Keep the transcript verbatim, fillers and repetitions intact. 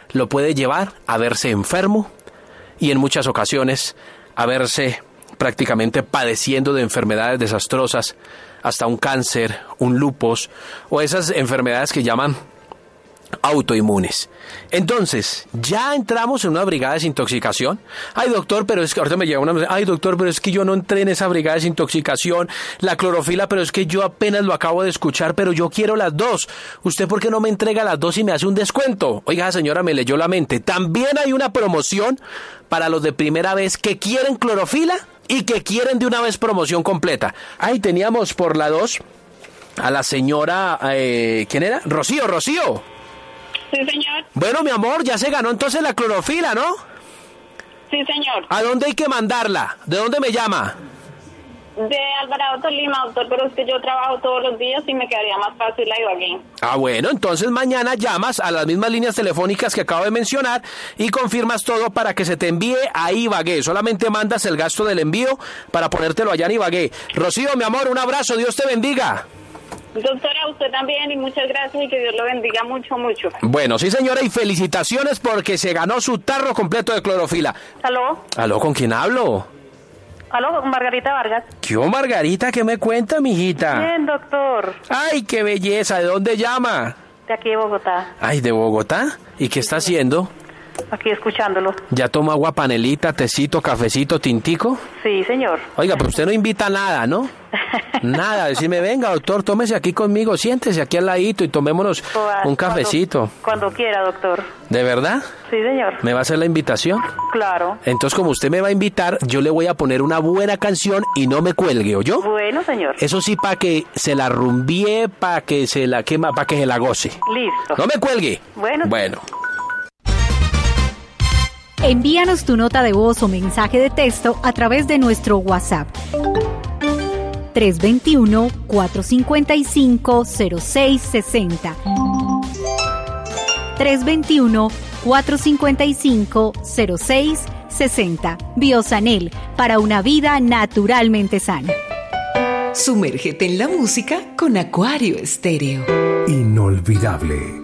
lo puede llevar a verse enfermo y en muchas ocasiones a verse prácticamente padeciendo de enfermedades desastrosas, hasta un cáncer, un lupus o esas enfermedades que llaman autoinmunes. Entonces, ya entramos en una brigada de desintoxicación. Ay, doctor, pero es que ahorita me llega una... Ay, doctor, pero es que yo no entré en esa brigada de desintoxicación. La clorofila, pero es que yo apenas lo acabo de escuchar, pero yo quiero las dos. ¿Usted por qué no me entrega las dos y me hace un descuento? Oiga, señora, me leyó la mente. También hay una promoción para los de primera vez que quieren clorofila y que quieren de una vez promoción completa. Ahí teníamos por la dos a la señora... Eh, ¿quién era? Rocío, Rocío. Sí, señor. Bueno, mi amor, ya se ganó entonces la clorofila, ¿no? Sí, señor. ¿A dónde hay que mandarla? ¿De dónde me llama? De Alvarado, Tolima, doctor, pero es que yo trabajo todos los días y me quedaría más fácil la Ibagué. Ah, bueno, entonces mañana llamas a las mismas líneas telefónicas que acabo de mencionar y confirmas todo para que se te envíe a Ibagué. Solamente mandas el gasto del envío para ponértelo allá en Ibagué. Rocío, mi amor, un abrazo, Dios te bendiga. Doctora, usted también y muchas gracias y que Dios lo bendiga mucho, mucho. Bueno, sí señora, y felicitaciones porque se ganó su tarro completo de clorofila. ¿Aló? ¿Aló, con quién hablo? ¿Aló, Margarita Vargas? ¿Qué hubo, Margarita? ¿Qué me cuenta, mijita? Bien, doctor. Ay, qué belleza, ¿de dónde llama? De aquí de Bogotá. Ay, ¿de Bogotá? ¿Y qué está haciendo? Aquí escuchándolo. ¿Ya toma agua panelita, tecito, cafecito, tintico? Sí, señor. Oiga, pero usted no invita nada, ¿no? Nada, decirme, venga, doctor, tómese aquí conmigo, siéntese aquí al ladito y tomémonos un cafecito. Cuando, cuando quiera, doctor. ¿De verdad? Sí, señor. ¿Me va a hacer la invitación? Claro. Entonces, como usted me va a invitar, yo le voy a poner una buena canción y no me cuelgue, ¿oyó? Bueno, señor. Eso sí, para que se la rumbie, para que se la quema, para que se la goce. Listo. No me cuelgue. Bueno. Bueno. Envíanos tu nota de voz o mensaje de texto a través de nuestro WhatsApp tres dos uno, cuatro cinco cinco, cero seis seis cero tres dos uno, cuatro cinco cinco, cero seis seis cero. Biosanel, para una vida naturalmente sana. Sumérgete en la música con Acuario Estéreo. Inolvidable.